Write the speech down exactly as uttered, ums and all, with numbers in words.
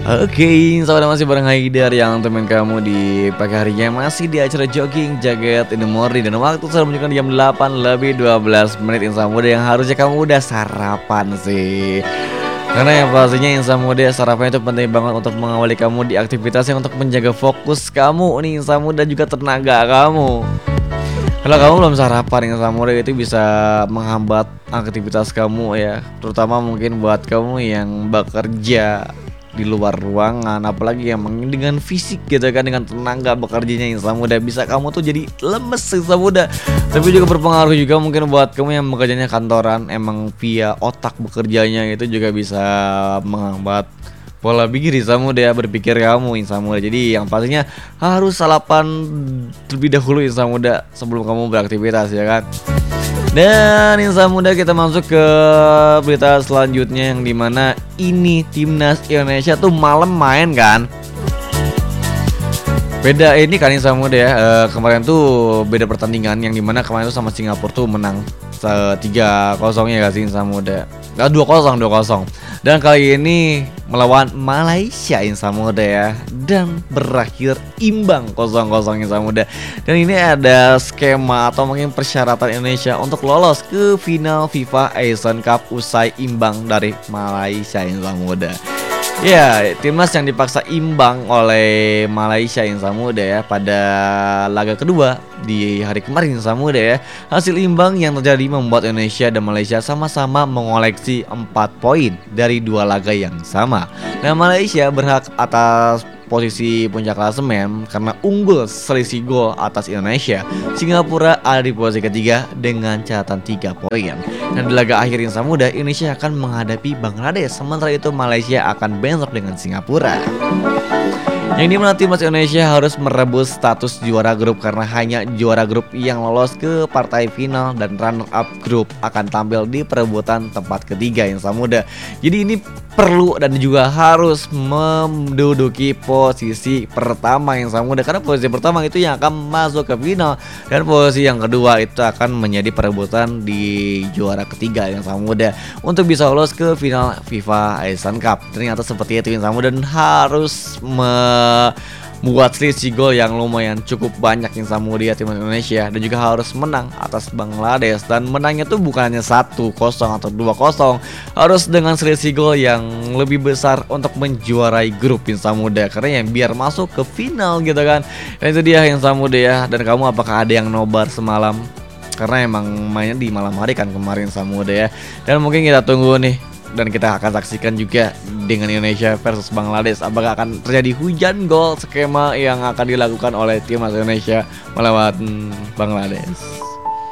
Oke, sahabat masih bareng Haidar yang temen kamu di pagi harinya masih di acara jogging jaget in the morning. Dan waktu sudah menunjukkan jam delapan lebih dua belas menit insan muda yang harusnya kamu udah sarapan sih. Karena yang pastinya insan muda sarapan itu penting banget untuk mengawali kamu di aktivitas yang untuk menjaga fokus kamu nih insan muda juga tenaga kamu. Kalau kamu belum sarapan insan muda itu bisa menghambat aktivitas kamu ya. Terutama mungkin buat kamu yang bekerja di luar ruangan, apalagi yang dengan fisik gitu kan, dengan tenaga bekerjanya insan muda bisa kamu tuh jadi lemes insan muda. Tapi juga berpengaruh juga mungkin buat kamu yang bekerjanya kantoran, emang via otak bekerjanya itu juga bisa menghambat pola pikir insan muda ya, berpikir kamu insan muda. Jadi yang pastinya harus sarapan terlebih dahulu insan muda sebelum kamu beraktivitas ya kan. Dan insan muda kita masuk ke berita selanjutnya yang dimana ini timnas Indonesia tuh malam main kan. Beda ini kan insan muda ya, e, kemarin tuh beda pertandingan yang dimana kemarin tuh sama Singapura tuh menang tiga kosong ya gak sih insan muda. Nah, dua kosong dua kosong. Dan kali ini melawan Malaysia insan muda ya, dan berakhir imbang kosong kosong insan muda. Dan ini ada skema atau mungkin persyaratan Indonesia untuk lolos ke final FIFA Asian Cup usai imbang dari Malaysia insan muda. Ya, timnas yang dipaksa imbang oleh Malaysia insan muda ya pada laga kedua di hari kemarin insan muda ya. Hasil imbang yang terjadi membuat Indonesia dan Malaysia sama-sama mengoleksi empat poin dari dua laga yang sama. Nah, Malaysia berhak atas posisi puncak klasemen karena unggul selisih gol atas Indonesia. Singapura ada di posisi ketiga dengan catatan tiga poin. Dan di laga akhir insan muda, Indonesia akan menghadapi Bangladesh, sementara itu Malaysia akan bentrok dengan Singapura. Yang dimana timnas Indonesia harus merebut status juara grup karena hanya juara grup yang lolos ke partai final dan runner up grup akan tampil di perebutan tempat ketiga insan muda. Jadi ini perlu dan juga harus menduduki posisi pertama insan muda, karena posisi pertama itu yang akan masuk ke final dan posisi yang kedua itu akan menjadi perebutan di juara ketiga insan muda untuk bisa lolos ke final FIFA Asian Cup. Ternyata seperti itu insan muda, dan harus me membuat selisih gol yang lumayan cukup banyak insan muda timnas Indonesia, dan juga harus menang atas Bangladesh. Dan menangnya tuh bukan hanya satu kosong atau dua kosong, harus dengan selisih gol yang lebih besar untuk menjuarai grup insan muda, karena yang biar masuk ke final gitu kan. Dan itu dia insan muda ya. Dan kamu apakah ada yang nobar semalam? Karena emang mainnya di malam hari kan kemarin insan muda ya. Dan mungkin kita tunggu nih, dan kita akan saksikan juga dengan Indonesia versus Bangladesh, apakah akan terjadi hujan gol skema yang akan dilakukan oleh timnas Indonesia melawan Bangladesh.